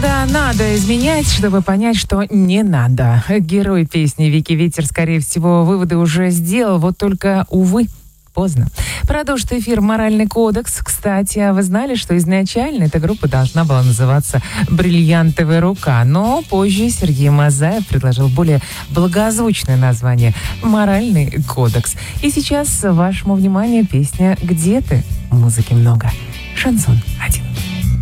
Иногда надо изменять, чтобы понять, что не надо. Герой песни Вики Ветер, скорее всего, выводы уже сделал, вот только, увы, поздно. Продолжит эфир «Моральный кодекс». Кстати, а вы знали, что изначально эта группа должна была называться «Бриллиантовая рука», но позже Сергей Мазаев предложил более благозвучное название «Моральный кодекс». И сейчас вашему вниманию песня «Где ты?» Музыки много. Шансон 1.